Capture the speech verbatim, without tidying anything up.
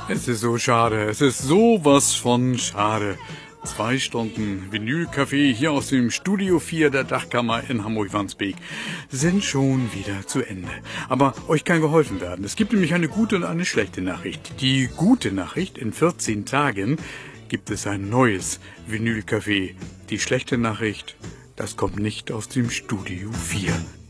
Es ist so schade, es ist sowas von schade. Zwei Stunden Vinylcafé hier aus dem Studio vier der Dachkammer in Hamburg-Wandsbek sind schon wieder zu Ende. Aber euch kann geholfen werden. Es gibt nämlich eine gute und eine schlechte Nachricht. Die gute Nachricht, in vierzehn Tagen gibt es ein neues Vinylcafé. Die schlechte Nachricht, das kommt nicht aus dem Studio vier.